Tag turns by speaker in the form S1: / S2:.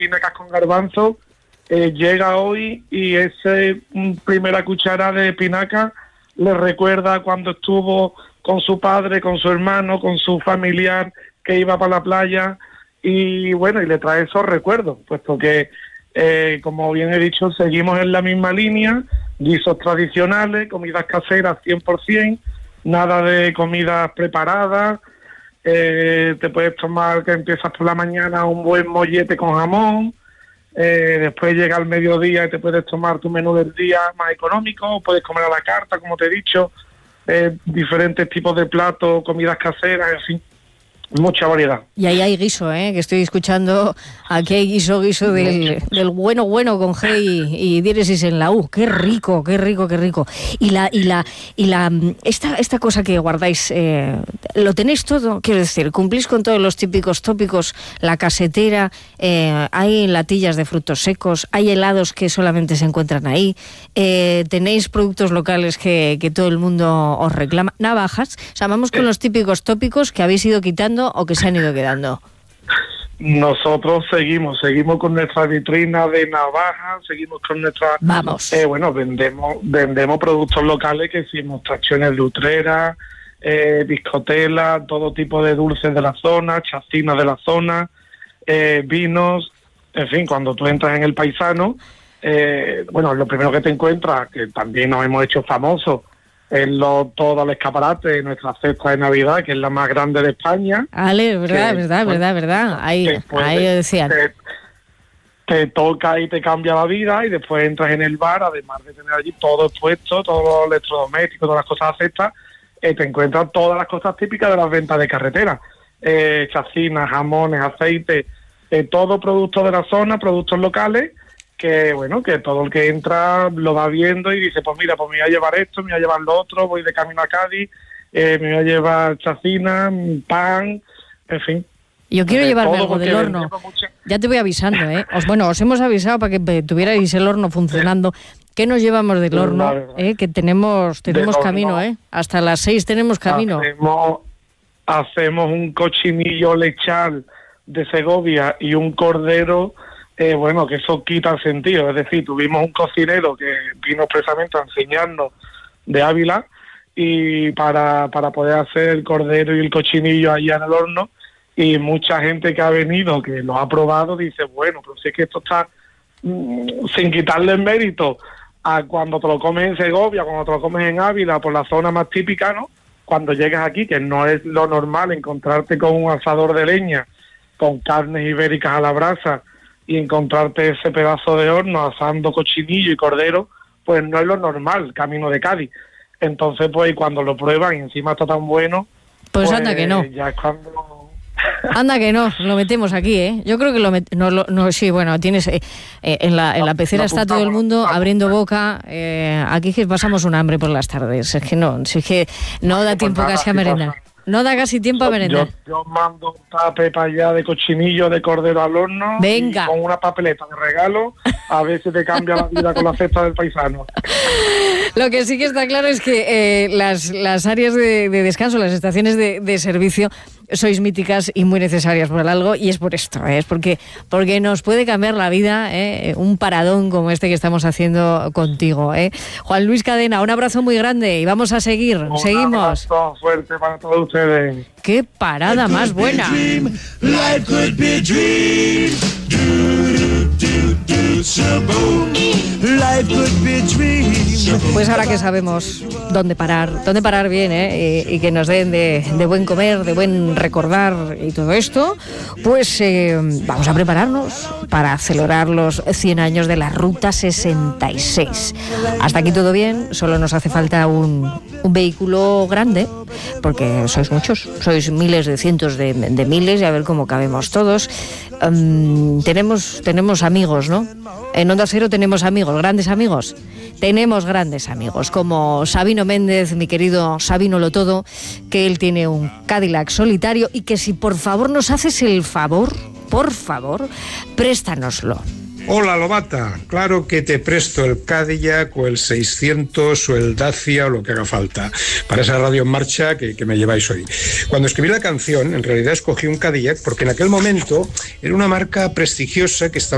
S1: espinacas con garbanzo, llega hoy y esa primera cuchara de espinaca le recuerda cuando estuvo con su padre, con su hermano, con su familiar que iba para la playa, y bueno, y le trae esos recuerdos, puesto que, como bien he dicho, seguimos en la misma línea, guisos tradicionales, comidas caseras 100%, nada de comidas preparadas. Te puedes tomar, que empiezas por la mañana, un buen mollete con jamón, después llega al mediodía y te puedes tomar tu menú del día más económico, puedes comer a la carta, como te he dicho, diferentes tipos de platos, comidas caseras, en fin, mucha variedad.
S2: Y ahí hay guiso, que estoy escuchando, aquí hay guiso del bueno con G y diéresis en la U. Qué rico. Y esta cosa que guardáis, ¿lo tenéis todo? Quiero decir, ¿cumplís con todos los típicos tópicos? La casetera, hay latillas de frutos secos, hay helados que solamente se encuentran ahí, tenéis productos locales que todo el mundo os reclama, navajas, o sea, vamos con los típicos tópicos que habéis ido quitando o que se han ido quedando.
S1: Nosotros seguimos con nuestra vitrina de navajas, seguimos con nuestra...
S2: Vamos.
S1: Vendemos productos locales, que hicimos tracciones de Utrera, biscotela, todo tipo de dulces de la zona, chacinas de la zona, vinos, en fin, cuando tú entras en El Paisano, lo primero que te encuentras, que también nos hemos hecho famosos, es todo el escaparate de nuestra cesta de Navidad, que es la más grande de España.
S2: Ale, verdad. Ahí decían.
S1: Te toca y te cambia la vida, y después entras en el bar, además de tener allí todo expuesto, todos los electrodomésticos, todas las cosas a cesta, te encuentras todas las cosas típicas de las ventas de carretera. Chacinas, jamones, aceite, todo producto de la zona, productos locales, que todo el que entra lo va viendo y dice, pues mira, pues me voy a llevar esto, me voy a llevar lo otro, voy de camino a Cádiz, me voy a llevar chacina, pan, en fin.
S2: Yo quiero llevarme algo del horno. Ya te voy avisando, Os hemos avisado para que tuvierais el horno funcionando. ¿Qué nos llevamos del horno? Que tenemos camino, Hasta las 6 tenemos camino.
S1: Hacemos un cochinillo lechal de Segovia y un cordero, que eso quita el sentido. Es decir, tuvimos un cocinero que vino expresamente a enseñarnos de Ávila, y para poder hacer el cordero y el cochinillo allá en el horno, y mucha gente que ha venido, que lo ha probado, dice, pero si es que esto está, sin quitarle el mérito a cuando te lo comes en Segovia, cuando te lo comes en Ávila, por la zona más típica, ¿no? Cuando llegas aquí, que no es lo normal encontrarte con un asador de leña, con carnes ibéricas a la brasa, y encontrarte ese pedazo de horno asando cochinillo y cordero, pues no es lo normal, camino de Cádiz. Entonces, pues, cuando lo prueban y encima está tan bueno,
S2: pues anda que no.
S1: Ya es cuando...
S2: Anda que no, lo metemos aquí, Yo creo que tienes en la pecera está todo el mundo abriendo boca. Aquí que pasamos un hambre por las tardes. Es que no da tiempo casi a merendar. No da casi tiempo a merendar.
S1: Yo mando un tape para allá de cochinillo de cordero al horno.
S2: Venga.
S1: Y con una papeleta de regalo, a ver si te cambia la vida con la cesta del paisano.
S2: Lo que sí que está claro es que las áreas de descanso, las estaciones de servicio, sois míticas y muy necesarias por algo, y es por esto, es porque nos puede cambiar la vida, un paradón como este que estamos haciendo contigo. Juan Luis Cadena, un abrazo muy grande y vamos a seguir, seguimos.
S1: Un abrazo fuerte para todos ustedes.
S2: ¡Qué parada más buena! Pues ahora que sabemos dónde parar bien, y que nos den de buen comer, de buen recordar y todo esto, pues vamos a prepararnos para celebrar los 100 años de la Ruta 66. Hasta aquí todo bien, solo nos hace falta un vehículo grande, porque sois muchos, sois miles de cientos de miles, y a ver cómo cabemos todos. Tenemos amigos, ¿no? En Onda Cero tenemos amigos, grandes amigos. Tenemos grandes amigos, como Sabino Méndez, mi querido Sabino Lotodo, que él tiene un Cadillac solitario, y que si por favor nos haces el favor, por favor, préstanoslo.
S3: Hola, Lomata, claro que te presto el Cadillac o el 600 o el Dacia o lo que haga falta para esa radio en marcha que me lleváis hoy. Cuando escribí la canción, en realidad escogí un Cadillac porque en aquel momento era una marca prestigiosa que estaba